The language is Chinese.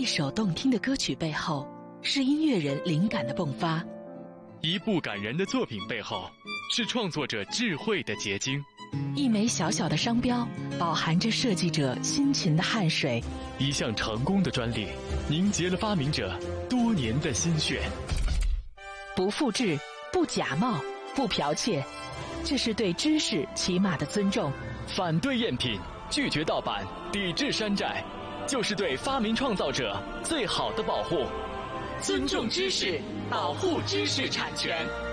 首动听的歌曲背后，是音乐人灵感的迸发； 一部感人的作品背后，是创作者智慧的结晶； 一枚小小的商标，饱含着设计者辛勤的汗水； 一项成功的专利，凝结了发明者多年的心血。 不复制，不假冒，不剽窃，这是对知识起码的尊重。 反对赝品，拒绝盗版，抵制山寨，就是对发明创造者最好的保护。 尊重知识，保护知识产权。